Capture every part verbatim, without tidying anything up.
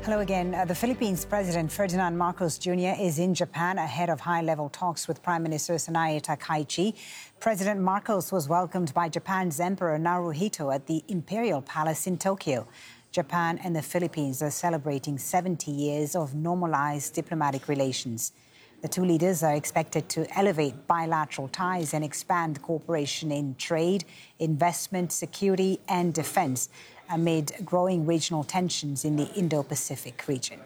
Hello again. Uh, the Philippines President Ferdinand Marcos Junior is in Japan ahead of high-level talks with Prime Minister Sanae Takaichi. President Marcos was welcomed by Japan's Emperor Naruhito at the Imperial Palace in Tokyo. Japan and the Philippines are celebrating seventy years of normalized diplomatic relations. The two leaders are expected to elevate bilateral ties and expand cooperation in trade, investment, security and defense amid growing regional tensions in the Indo-Pacific region.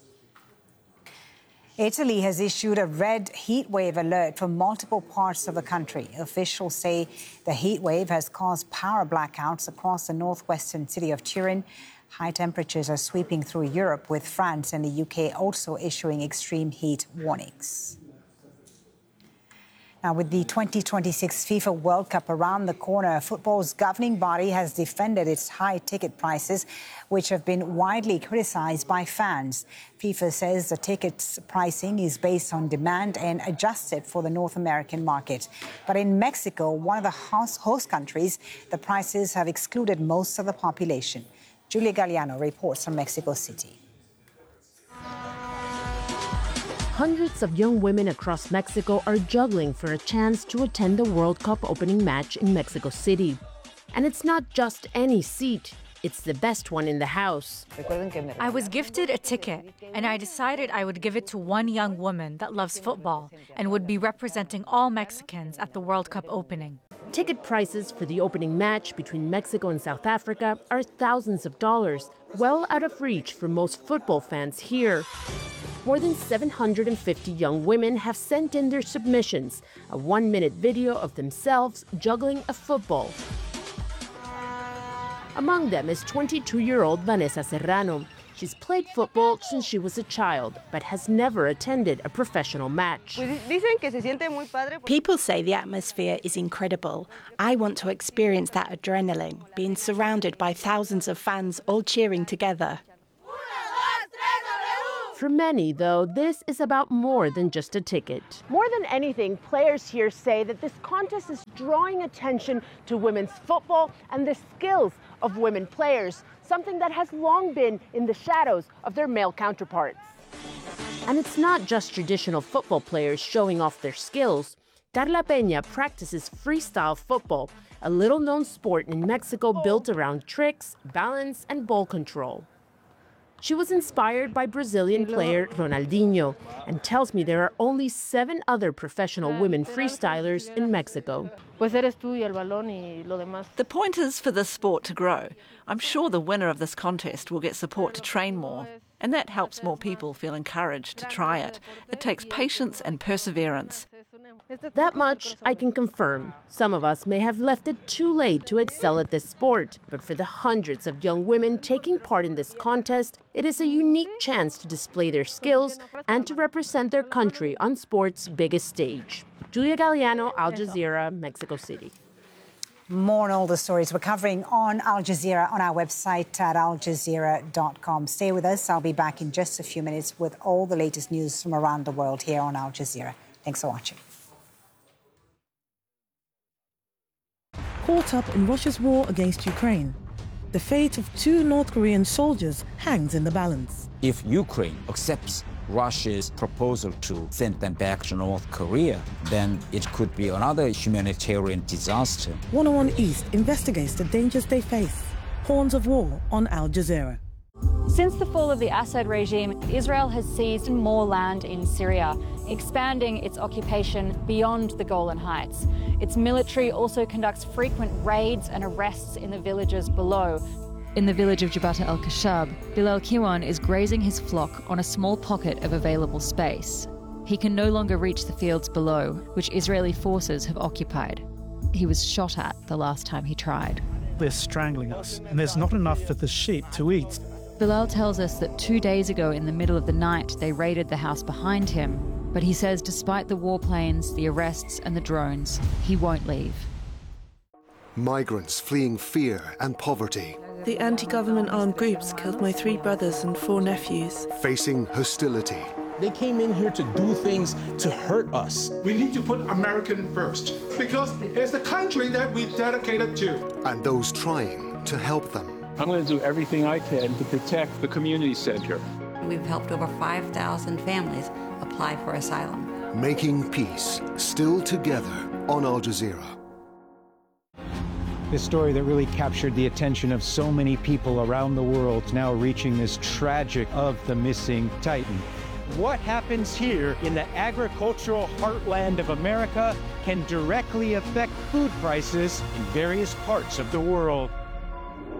Italy has issued a red heat wave alert for multiple parts of the country. Officials say the heat wave has caused power blackouts across the northwestern city of Turin. High temperatures are sweeping through Europe, with France and the U K also issuing extreme heat warnings. Now, with the twenty twenty-six FIFA World Cup around the corner, football's governing body has defended its high ticket prices, which have been widely criticized by fans. FIFA says the tickets pricing is based on demand and adjusted for the North American market. But in Mexico, one of the host countries, the prices have excluded most of the population. Julia Galliano reports from Mexico City. Hundreds of young women across Mexico are juggling for a chance to attend the World Cup opening match in Mexico City. And it's not just any seat, it's the best one in the house. I was gifted a ticket, and I decided I would give it to one young woman that loves football and would be representing all Mexicans at the World Cup opening. Ticket prices for the opening match between Mexico and South Africa are thousands of dollars, well out of reach for most football fans here. More than seven hundred fifty young women have sent in their submissions, a one-minute video of themselves juggling a football. Among them is twenty-two-year-old Vanessa Serrano. She's played football since she was a child, but has never attended a professional match. People say the atmosphere is incredible. I want to experience that adrenaline, being surrounded by thousands of fans all cheering together. For many, though, this is about more than just a ticket. More than anything, players here say that this contest is drawing attention to women's football and the skills of women players, something that has long been in the shadows of their male counterparts. And it's not just traditional football players showing off their skills. Carla Peña practices freestyle football, a little-known sport in Mexico built around tricks, balance, and ball control. She was inspired by Brazilian player Ronaldinho and tells me there are only seven other professional women freestylers in Mexico. The point is for this sport to grow. I'm sure the winner of this contest will get support to train more, and that helps more people feel encouraged to try it. It takes patience and perseverance. That much I can confirm. Some of us may have left it too late to excel at this sport, but for the hundreds of young women taking part in this contest, it is a unique chance to display their skills and to represent their country on sport's biggest stage. Julia Galliano, Al Jazeera, Mexico City. More on all the stories we're covering on Al Jazeera on our website at al jazeera dot com. Stay with us. I'll be back in just a few minutes with all the latest news from around the world here on Al Jazeera. Thanks for watching. Caught up in Russia's war against Ukraine, the fate of two North Korean soldiers hangs in the balance. If Ukraine accepts Russia's proposal to send them back to North Korea, then it could be another humanitarian disaster. one oh one East investigates the dangers they face. Horns of War on Al Jazeera. Since the fall of the Assad regime, Israel has seized more land in Syria, expanding its occupation beyond the Golan Heights. Its military also conducts frequent raids and arrests in the villages below. In the village of Jabata el-Kashab, Bilal Kiwan is grazing his flock on a small pocket of available space. He can no longer reach the fields below, which Israeli forces have occupied. He was shot at the last time he tried. They're strangling us, and there's not enough for the sheep to eat. Bilal tells us that two days ago in the middle of the night they raided the house behind him, but he says despite the warplanes, the arrests and the drones, he won't leave. Migrants fleeing fear and poverty. The anti-government armed groups killed my three brothers and four nephews. Facing hostility. They came in here to do things to hurt us. We need to put American first, because it's the country that we dedicated to. And those trying to help them. I'm going to do everything I can to protect the community center. We've helped over five thousand families apply for asylum. Making peace, still together on Al Jazeera. This story that really captured the attention of so many people around the world is now reaching this tragic of the missing Titan. What happens here in the agricultural heartland of America can directly affect food prices in various parts of the world.